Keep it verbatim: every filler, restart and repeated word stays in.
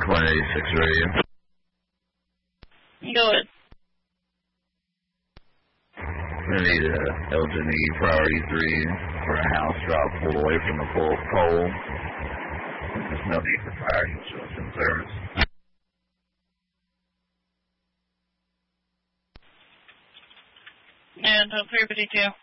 Client eighty-six radio. Go ahead. I need a L G N E priority three for a house drop pulled away from the pole. pole. There's no need for fire insurance in service. And uh, three fifty-two.